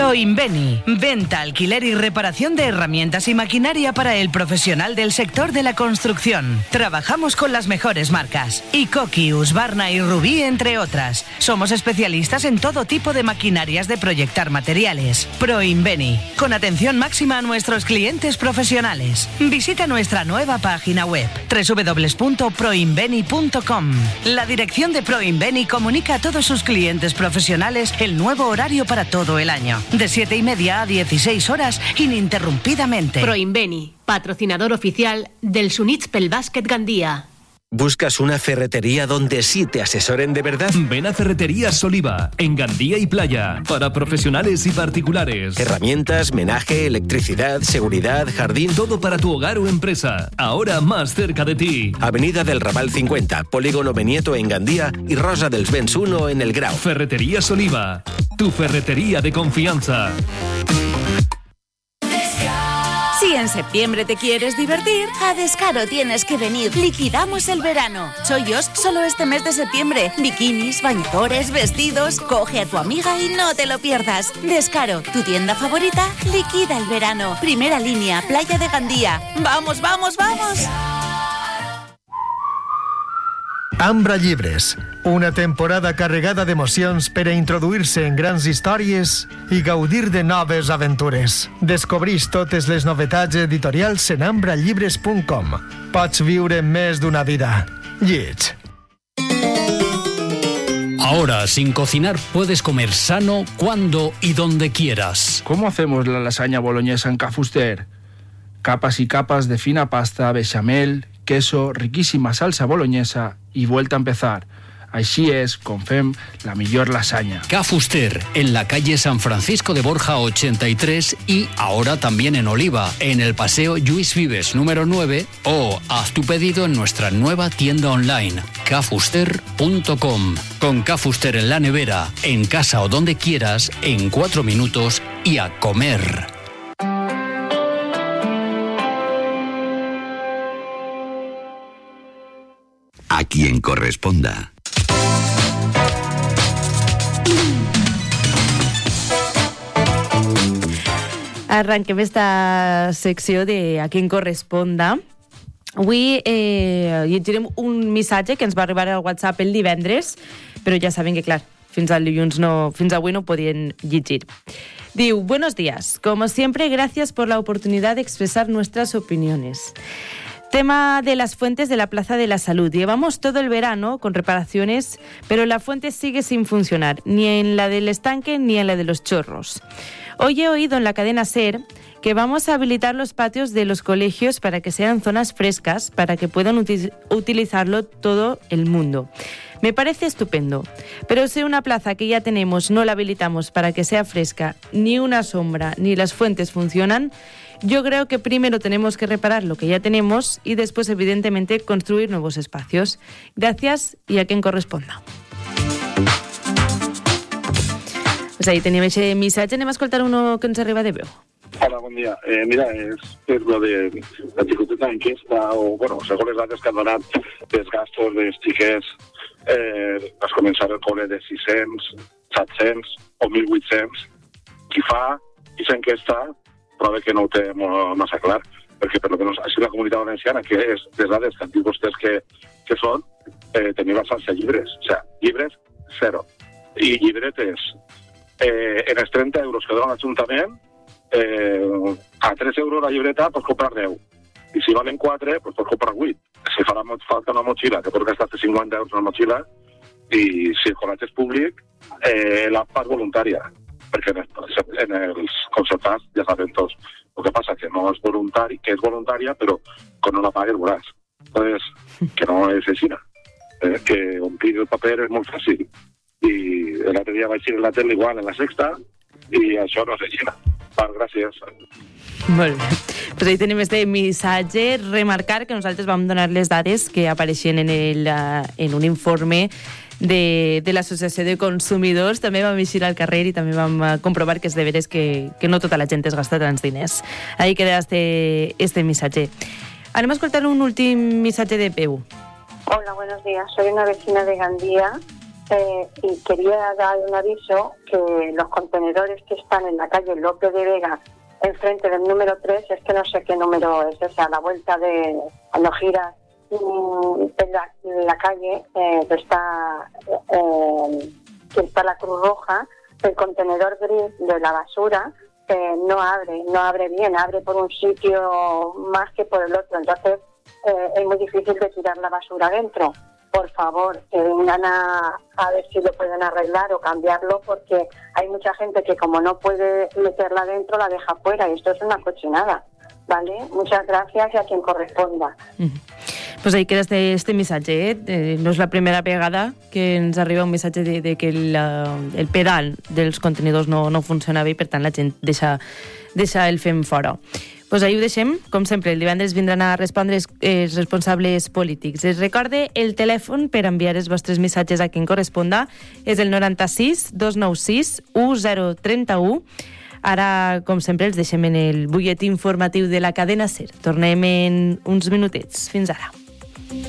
Proinveni, venta, alquiler y reparación de herramientas y maquinaria para el profesional del sector de la construcción. Trabajamos con las mejores marcas, Ikoki, Husqvarna y Rubí, entre otras. Somos especialistas en todo tipo de maquinarias de proyectar materiales. Proinveni, con atención máxima a nuestros clientes profesionales. Visita nuestra nueva página web, www.proinveni.com. La dirección de Proinveni comunica a todos sus clientes profesionales el nuevo horario para todo el año, de 7:30 a 16 horas, ininterrumpidamente. Proinveni, patrocinador oficial del Sunits pel Bàsquet Gandía. ¿Buscas una ferretería donde sí te asesoren de verdad? Ven a Ferreterías Oliva, en Gandía y Playa, para profesionales y particulares. Herramientas, menaje, electricidad, seguridad, jardín... Todo para tu hogar o empresa, ahora más cerca de ti. Avenida del Raval 50, Polígono Benieto en Gandía y Rosa dels Vents 1 en El Grau. Ferreterías Oliva, tu ferretería de confianza. Si en septiembre te quieres divertir, a Descaro tienes que venir. Liquidamos el verano. Chollos solo este mes de septiembre. Bikinis, bañadores, vestidos. Coge a tu amiga y no te lo pierdas. Descaro, tu tienda favorita, liquida el verano. Primera línea, Playa de Gandía. ¡Vamos, vamos, vamos! Ambra Llibres, una temporada carregada d'emocions per a introduir-se en grans històries i gaudir de noves aventures. Descobreix totes les novetats editorials en ambrallibres.com. Pots viure més d'una vida. Llig. Ahora, sin cocinar, puedes comer sano cuando y donde quieras. ¿Cómo hacemos la lasaña boloñesa en Ca Fuster? Capas y capas de fina pasta, bechamel, queso, riquísima salsa boloñesa y vuelta a empezar. Així és, com fem la millor lasaña. Ca Fuster, en la calle San Francisco de Borja 83 y ahora también en Oliva, en el Paseo Lluís Vives número 9, o haz tu pedido en nuestra nueva tienda online, cafuster.com. Con Ca Fuster en la nevera, en casa o donde quieras, en 4 minutos y a comer. A quien corresponda. Arranquem esta secció de A quien corresponda. Avui llegirem un missatge que ens va arribar al WhatsApp el divendres, però ja saben que, clar, fins avui no podien llegir. Diu, buenos días. Como siempre, gracias por la oportunidad de expresar nuestras opiniones. Tema de las fuentes de la Plaza de la Salud. Llevamos todo el verano con reparaciones, pero la fuente sigue sin funcionar, ni en la del estanque ni en la de los chorros. Hoy he oído en la cadena SER que vamos a habilitar los patios de los colegios para que sean zonas frescas, para que puedan utilizarlo todo el mundo. Me parece estupendo, pero si una plaza que ya tenemos no la habilitamos para que sea fresca, ni una sombra, ni las fuentes funcionan, yo creo que primero tenemos que reparar lo que ya tenemos y después, evidentemente, construir nuevos espacios. Gracias y a quien corresponda. Pues ahí teníem aquest missatge. Anem a escoltar uno que ens arriba de veu. Hola, bon dia. Mira, és per lo de la dificultat d'enquesta o, bueno, segons les dades que han donat dels gastos dels xiquets, vas començar el col·le de 600, 700 o 1.800. Qui fa aquesta enquesta prova que no ho té massa clar, perquè per lo que així la Comunitat Valenciana, que és les dades que han dit vostès que són, tenia bastants llibres. O sigui, llibres, 0. I llibretes, en els 30 euros que dona l'Ajuntament, a 3 euros la llibreta pots comprar 10. I si valen 4, doncs pots comprar 8. Si farà falta una motxilla, que pots gastar 50 euros una motxilla, i si el col·legi és públic, la part voluntària, perquè en els concertats ja saben tots. El que passa que no és voluntari, que és voluntària, però quan no la pagues veuràs. Entonces, que no és així. Que omplir el paper és molt fàcil. I l'altre dia vaig ir a la tele igual, en la Sexta, i això no és així. Gràcies. Molt bé. Pues ahí tenim este missatge. Remarcar que nosaltres vam donar les dades que apareixien en un informe de l'Associació de Consumidors. També vam eixir al carrer i també vam comprovar que és de veres que no tota la gent es gasta tants diners. Ahí queda este missatge. Anem a escoltar un últim missatge de veu. Hola, buenos días. Soy una vecina de Gandía y quería dar un aviso que los contenedores que están en la calle López de Vega, enfrente del número 3, es que no sé qué número es esa, a la vuelta de cuando giras en la calle, que está la Cruz Roja, el contenedor gris de la basura no abre bien, abre por un sitio más que por el otro, entonces es muy difícil de tirar la basura adentro. Por favor, que vengan a ver si lo pueden arreglar o cambiarlo, porque hay mucha gente que como no puede meterla dentro, la deja fuera, y esto es una cochinada, ¿vale? Muchas gracias y a quien corresponda. Pues ahí queda este missatge, no és la primera vegada que ens arriba un missatge de que el pedal dels contenidors no funciona bé i per tant la gent deixa el fem fora. Pues ahí ho deixem, com sempre, el divendres vindran a respondre els responsables polítics. Es recorde el telèfon per enviar els vostres missatges a qui en corresponda, és el 96 296 1031. Ara, com sempre, els deixem en el butlletí informatiu de la cadena SER. Tornem en uns minutets. Fins ara.